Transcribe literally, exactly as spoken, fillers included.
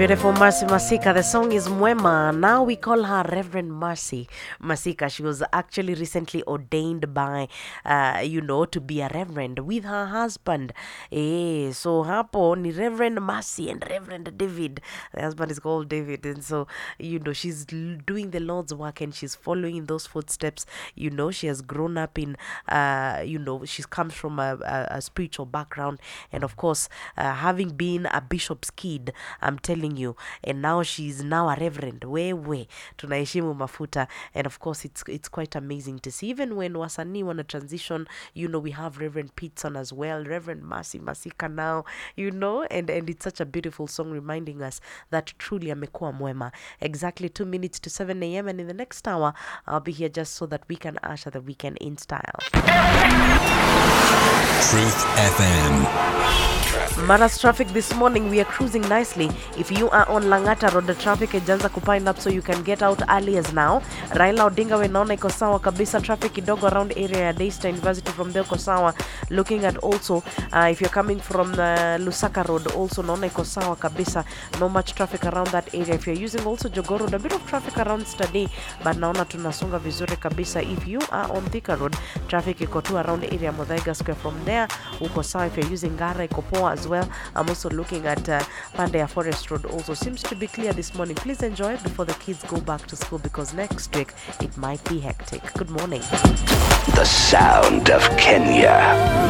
Beautiful Mercy Masika. The song is Mwema. Now we call her Reverend Mercy Masika. She was actually recently ordained by, uh, you know, to be a reverend with her husband. Eh, so hapo ni Reverend Mercy and Reverend David. The husband is called David. And so, you know, she's l- doing the Lord's work and she's following in those footsteps. You know, she has grown up in, uh, you know, she comes from a, a, a spiritual background. And of course, uh, having been a bishop's kid, I'm telling you, and now she's now a reverend. Wewe tunaheshimu mafuta. And of course, it's it's quite amazing to see. Even when wasanii wanna transition, you know, we have Reverend Pitson as well, Reverend Mercy Masika now, you know, and and it's such a beautiful song reminding us that truly amekuwa mwema. Exactly two minutes to seven a.m. and in the next hour I'll be here just so that we can usher the weekend in style. Truth F M. Maras traffic this morning, we are cruising nicely. If you are on Langata Road, the traffic ijanza kupine up so you can get out early as now. Raila Odinga we naona iko sawa kabisa. Traffic kidogo around area ya Daystar University from there iko sawa. Looking at also, uh, if you're coming from the Lusaka Road, also naona iko sawa kabisa. No much traffic around that area. If you're using also Jogoo Road, a bit of traffic around Study, but naona tunasonga vizuri kabisa. If you are on Thika Road, traffic iko tu around area Muthaiga Square. From there, uko sawa. If you're using Ngara, iko poa as well. I'm also looking at uh, Pandya Forest Road. Also seems to be clear this morning. Please enjoy it before the kids go back to school because next week it might be hectic. Good morning. The sound of Kenya.